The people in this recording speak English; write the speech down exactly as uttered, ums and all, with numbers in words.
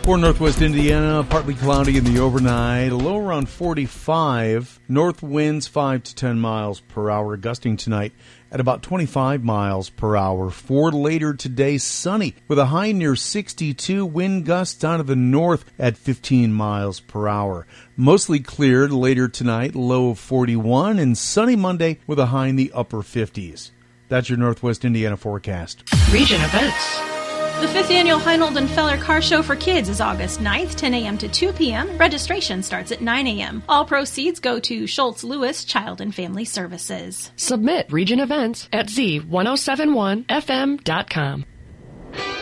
For Northwest Indiana, partly cloudy in the overnight, a low around forty-five. North winds five to ten miles per hour, gusting tonight at about twenty-five miles per hour. For later today, sunny with a high near sixty-two. Wind gusts out of the north at fifteen miles per hour. Mostly cleared later tonight, low of forty-one, and sunny Monday with a high in the upper fifties. That's your Northwest Indiana forecast. Region events. The fifth Annual Heinold and Feller Car Show for Kids is August ninth, ten a.m. to two p.m. Registration starts at nine a.m. All proceeds go to Schultz Lewis Child and Family Services. Submit region events at z ten seventy-one f m dot com.